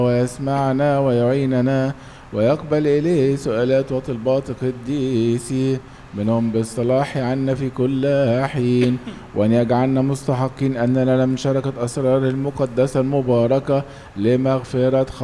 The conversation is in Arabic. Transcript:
ويسمعنا ويعيننا ويقبل إليه سؤالات وطلبات قديسي منهم بالصلاح عنا في كل حين، وأن يجعلنا مستحقين أننا لم شركة أسرار المقدسة المباركة لمغفرة